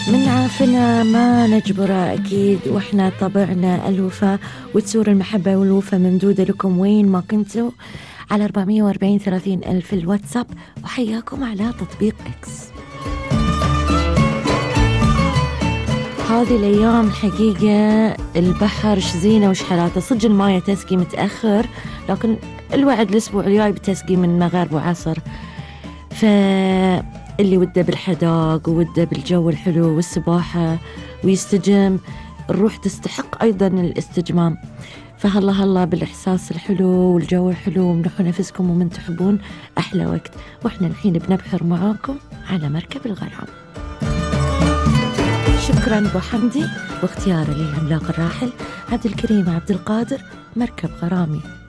من عافنا ما نجبره أكيد، وإحنا طبعنا الوفاء وتسور المحبة والوفاء ممدودة لكم وين ما كنتوا على 440 30 ألف الواتساب، وحياكم على تطبيق إكس. هذه الأيام الحقيقة البحر شزينة وش حالاته، صدق المايه تسقي متأخر، لكن الوعد الأسبوع الجاي بتسقي من مغرب وعصر. فاللي وده بالحداق ووده بالجو الحلو والسباحة ويستجم، الروح تستحق أيضا الاستجمام. فهلا بالإحساس الحلو والجو الحلو، ومنحوا نفسكم ومن تحبون أحلى وقت. وإحنا الحين بنبحر معاكم على مركب الغرام. شكرا أبو حمدي واختياره للعملاق الراحل عبد الكريم عبد القادر، مركب غرامي.